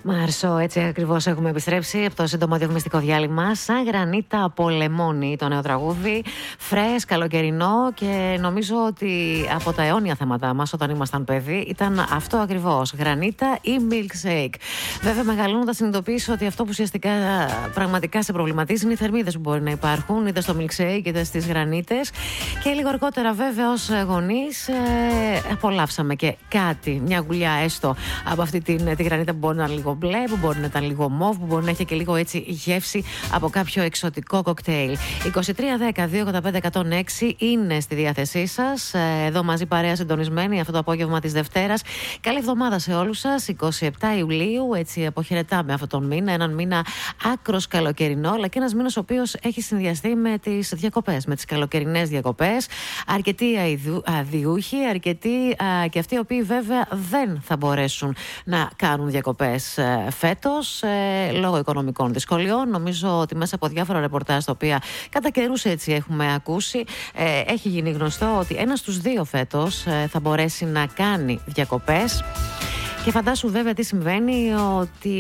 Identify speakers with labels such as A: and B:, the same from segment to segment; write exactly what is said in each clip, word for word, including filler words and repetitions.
A: Μάρσο, έτσι ακριβώς έχουμε επιστρέψει από το σύντομο διαφημιστικό διάλειμμα. Σαν γρανίτα από λεμόνι, το νέο τραγούδι. Φρες, καλοκαιρινό, και νομίζω ότι από τα αιώνια θέματα μας όταν ήμασταν παιδί ήταν αυτό ακριβώς. Γρανίτα ή milkshake. Βέβαια, μεγαλώνοντας συνειδητοποίησα ότι αυτό που ουσιαστικά πραγματικά σε προβληματίζει είναι οι θερμίδες που μπορεί να υπάρχουν, είτε στο milkshake είτε στις γρανίτες. Και λίγο αργότερα, βέβαια, ως γονείς, ε, απολαύσαμε και κάτι, μια γουλιά έστω από αυτή την, τη γρανίτα που μπορεί να είναι λίγο μπλε, που μπορεί να ήταν λίγο μοβ, που μπορεί να έχει και λίγο έτσι γεύση από κάποιο εξωτικό κοκτέιλ. είκοσι τρία δέκα δύο ογδόντα πέντε εκατόν έξι είναι στη διάθεσή σας. Εδώ μαζί παρέα συντονισμένη αυτό το απόγευμα της Δευτέρας. Καλή εβδομάδα σε όλους σας. είκοσι επτά Ιουλίου, έτσι αποχαιρετάμε αυτόν τον μήνα. Έναν μήνα άκρος καλοκαιρινό, αλλά και ένας μήνας ο οποίος έχει συνδυαστεί με τις διακοπές, με τις καλοκαιρινές διακοπές. Αρκετοί αδιούχοι, αρκετοί α, και αυτοί οι οποίοι βέβαια δεν θα μπορέσουν να κάνουν διακοπές φέτος ε, λόγω οικονομικών δυσκολιών. Νομίζω ότι μέσα από διάφορα ρεπορτάζ τα οποία κατά καιρούς έτσι έχουμε ακούσει, ε, έχει γίνει γνωστό ότι ένας στους δύο φέτος ε, θα μπορέσει να κάνει διακοπές. Και φαντάσου βέβαια τι συμβαίνει, ότι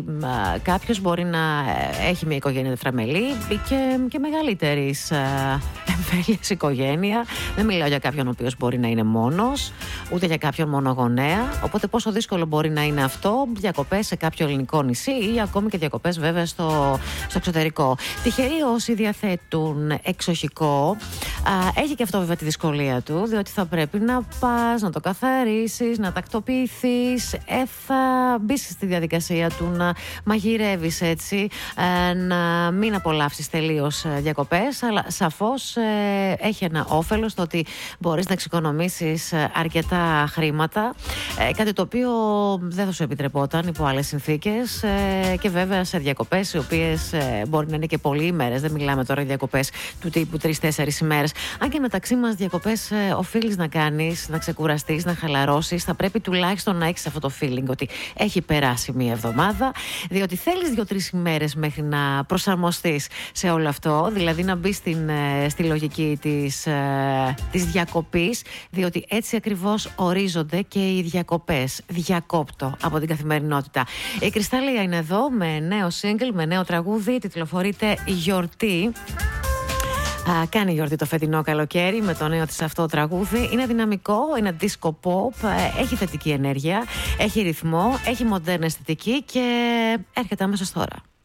A: α, κάποιος μπορεί να έχει μια οικογένεια τετραμελή και, και μεγαλύτερης εμβέλειας οικογένεια. Δεν μιλάω για κάποιον ο οποίος μπορεί να είναι μόνος, ούτε για κάποιον μονογονέα. Οπότε πόσο δύσκολο μπορεί να είναι αυτό, διακοπές σε κάποιο ελληνικό νησί ή ακόμη και διακοπές βέβαια στο, στο εξωτερικό. Τυχεροί όσοι διαθέτουν εξοχικό, α, έχει και αυτό βέβαια τη δυσκολία του, διότι θα πρέπει να πας, να το καθαρίσεις, να τακτοποιηθείς. Ε, θα μπει στη διαδικασία του να μαγειρεύεις έτσι, ε, να μην απολαύσεις τελείως διακοπές, αλλά σαφώς ε, έχει ένα όφελος το ότι μπορείς να εξοικονομήσεις αρκετά χρήματα, ε, κάτι το οποίο δεν θα σου επιτρεπόταν υπό άλλες συνθήκες, ε, και βέβαια σε διακοπές οι οποίες ε, μπορεί να είναι και πολλοί ημέρες, δεν μιλάμε τώρα για διακοπές του τύπου τρεις-τέσσερις ημέρες. Αν και μεταξύ μας διακοπές ε, οφείλεις να κάνεις, να ξεκουραστείς, να χαλαρώσεις, θα πρέπει τουλάχιστον να έχεις αυτό το feeling ότι έχει περάσει μία εβδομάδα, διότι θέλεις δύο-τρεις ημέρες μέχρι να προσαρμοστείς σε όλο αυτό, δηλαδή να μπεις στην, στη λογική της, της διακοπής, διότι έτσι ακριβώς ορίζονται και οι διακοπές. Διακόπτω από την καθημερινότητα. Η Κρυστάλλια είναι εδώ με νέο single, με νέο τραγούδι, τιτλοφορείται Γιορτή. Α, κάνει γιορτή το φετινό καλοκαίρι με το νέο της αυτό τραγούδι. Είναι δυναμικό, είναι disco pop, έχει θετική ενέργεια, έχει ρυθμό, έχει μοντέρνα αισθητική και έρχεται αμέσως τώρα.